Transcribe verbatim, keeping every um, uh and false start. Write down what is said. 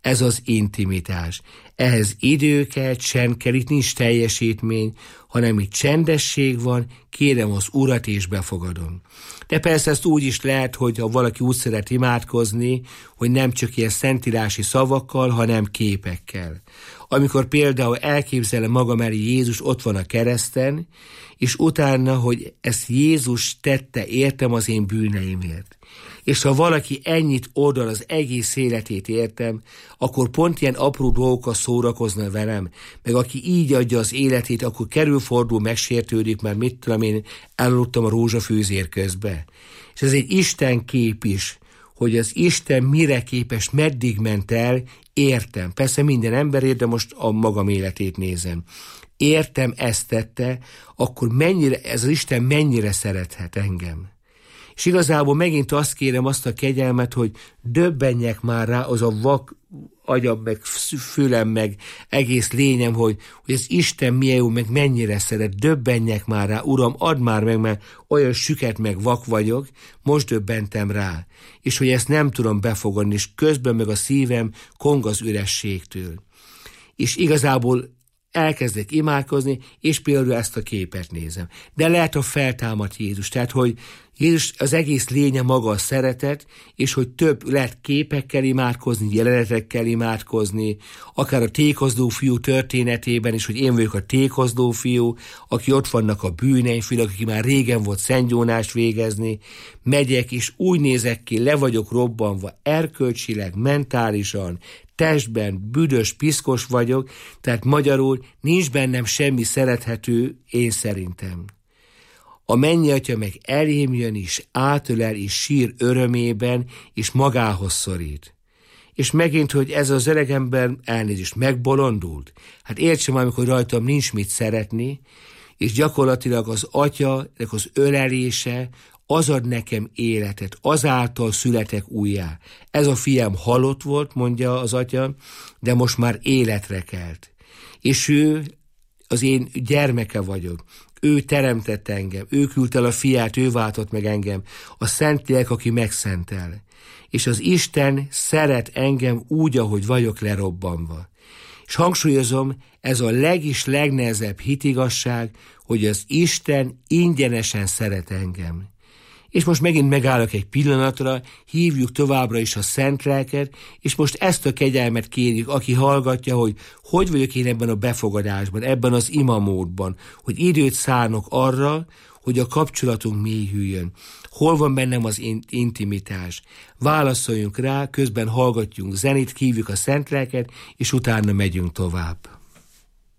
Ez az intimitás. Ehhez idő kell, csend kell, itt nincs teljesítmény, hanem itt csendesség van, kérem az Urat és befogadom. De persze ezt úgy is lehet, hogy ha valaki úgy szeret imádkozni, hogy nem csak ilyen szentírási szavakkal, hanem képekkel. Amikor például elképzelem magam elé Jézus ott van a kereszten, és utána, hogy ezt Jézus tette értem az én bűneimért. És ha valaki ennyit oldal az egész életét értem, akkor pont ilyen apró dolgokkal szórakozna velem, meg aki így adja az életét, akkor kerülfordul, megsértődik, mert mit tudom én, elaludtam a rózsafőzér közbe. És ez egy Isten kép is, hogy az Isten mire képes, meddig ment el, értem. Persze minden emberért, de most a magam életét nézem. Értem, ezt tette, akkor mennyire, ez az Isten mennyire szerethet engem. És igazából megint azt kérem, azt a kegyelmet, hogy döbbenjek már rá, az a vak agyam, meg fülem, meg egész lényem, hogy, hogy az Isten milyen jó, meg mennyire szeret, döbbenjek már rá, Uram, add már meg, mert olyan süket, meg vak vagyok, most döbbentem rá. És hogy ezt nem tudom befogadni, és közben meg a szívem kong az ürességtől. És igazából elkezdek imádkozni, és például ezt a képet nézem. De lehet, hogy feltámadt Jézus, tehát, hogy Jézus az egész lénye maga a szeretet, és hogy több lehet képekkel imádkozni, jelenetekkel imádkozni, akár a tékozló fiú történetében is, hogy én vagyok a tékozló fiú, aki ott vannak a bűneim, főleg, aki már régen volt szentgyónást végezni, megyek, és úgy nézek ki, le vagyok robbanva, erkölcsileg, mentálisan, testben, büdös, piszkos vagyok, tehát magyarul nincs bennem semmi szerethető, én szerintem. A mennyatya meg elém jön is, átölel és sír örömében, és magához szorít. És megint, hogy ez az öreg ember elnézést megbolondult. Hát értsem, amikor rajtam nincs mit szeretni, és gyakorlatilag az atya, az ölelése, az ad nekem életet, azáltal születek újjá. Ez a fiam halott volt, mondja az atya, de most már életre kelt. És ő, az én gyermeke vagyok. Ő teremtett engem, ő küldte el a fiát, ő váltott meg engem, a Szentlélek, aki megszentel. És az Isten szeret engem úgy, ahogy vagyok lerobbanva. És hangsúlyozom, ez a legis legnehezebb hitigasság, hogy az Isten ingyenesen szeret engem. És most megint megállok egy pillanatra, hívjuk továbbra is a Szentlelket, és most ezt a kegyelmet kérjük, aki hallgatja, hogy hogy vagyok én ebben a befogadásban, ebben az imamódban, hogy időt szánok arra, hogy a kapcsolatunk mélyüljön. Hol van bennem az intimitás? Válaszoljunk rá, közben hallgatjunk zenét, hívjuk a Szentlelket, és utána megyünk tovább.